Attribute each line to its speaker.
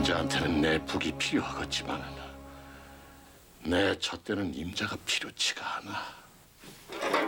Speaker 1: 임자한테는 내 북이 필요하겠지만 내 젖대는 임자가 필요치가 않아.